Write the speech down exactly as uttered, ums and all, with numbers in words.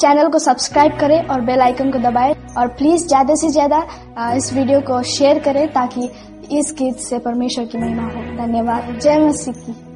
Channel को subscribe करें और बेल आइकन को दबाएं और प्लीज ज्यादा से ज्यादा इस वीडियो को शेयर करें ताकि इस गीत से परमेश्वर की महिमा हो। धन्यवाद। जय मसीह की।